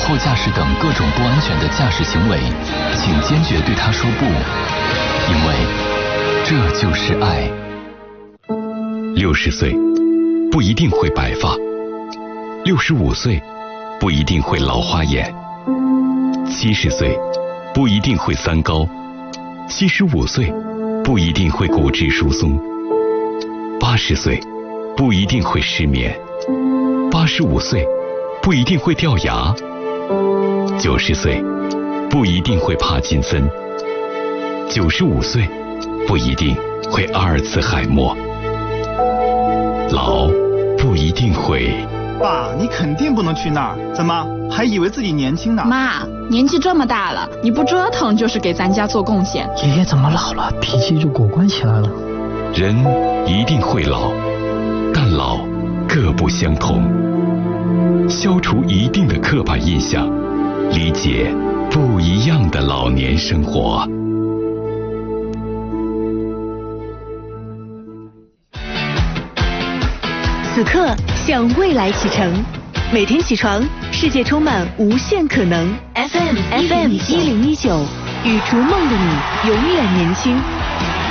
后驾驶等各种不安全的驾驶行为，请坚决对他说不，因为这就是爱。 60岁不一定会白发，65岁不一定会老花眼，70岁不一定会三高，75岁不一定会骨质疏松，80岁不一定会失眠，85岁不一定会掉牙，90岁不一定会帕金森，95岁不一定会阿尔茨海默。老不一定会。 爸，你肯定不能去那儿，怎么还以为自己年轻呢？ 妈，年纪这么大了，你不折腾就是给咱家做贡献。 爷爷怎么老了，脾气就果断起来了？ 人一定会老，但老各不相同。消除一定的刻板印象，理解不一样的老年生活。 此刻向未来启程，每天起床，世界充满无限可能。FM 1019，与逐梦的你永远年轻。